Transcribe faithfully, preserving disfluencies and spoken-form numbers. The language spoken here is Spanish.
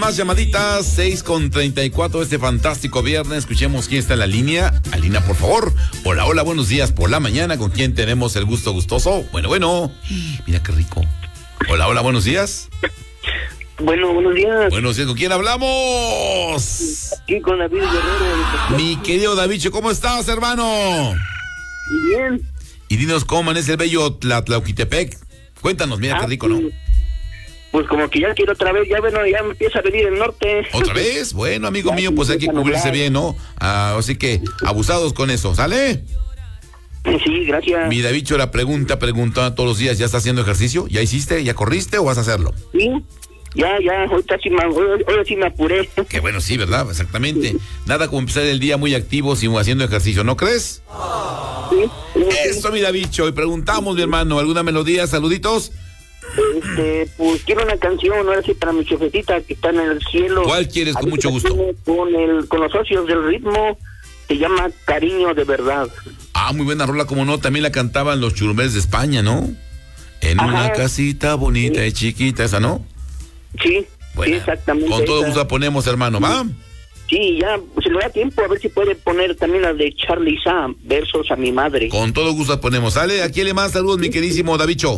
Más llamaditas, seis con treinta y cuatro este fantástico viernes. Escuchemos quién está en la línea. Alina, por favor. Hola, hola, buenos días por la mañana. ¿Con quién tenemos el gusto gustoso? Bueno, bueno. Mira qué rico. Hola, hola, buenos días. Bueno, buenos días. Buenos días, ¿con quién hablamos? Aquí con David Guerrero. Mi querido Davicho, ¿cómo estás, hermano? Bien. Y dinos cómo amanece el bello Tlatlauquitepec. Cuéntanos, mira Ah, qué rico, ¿no? Pues como que ya quiero otra vez, ya bueno, ya empieza a venir el norte. ¿Otra vez? Bueno, amigo mío, pues hay que cubrirse bien, ¿no? Ah, así que abusados con eso, ¿sale? Sí, gracias. Mi Davicho, la pregunta, pregunta todos los días, ¿ya está haciendo ejercicio? ¿Ya hiciste? ¿Ya corriste o vas a hacerlo? Sí, ya, ya, ahorita sí me, hoy, hoy sí me apuré. Qué bueno, sí, ¿verdad? Exactamente. Nada como empezar el día muy activo sin haciendo ejercicio, ¿no crees? Sí, sí. Eso, mi Davicho. Y preguntamos, mi hermano, ¿alguna melodía? Saluditos. Este, pues quiero una canción, ahora sí, para mi chefecita que está en el cielo. ¿Cuál quieres? Con mucho gusto. Con el, con los socios del ritmo, se llama Cariño de Verdad. Ah, muy buena rola, como no, también la cantaban los Churumbés de España, ¿no? En Ajá. una casita bonita Sí. y chiquita, esa, ¿no? Sí, Buena. sí, exactamente. Con todo esa. gusto la ponemos, hermano, ¿va? Sí, ya, se le da tiempo, a ver si puede poner también la de Charlie Sam, Versos a mi madre. Con todo gusto la ponemos. ¿Sale? ¿A quién le más saludos, mi queridísimo Davicho?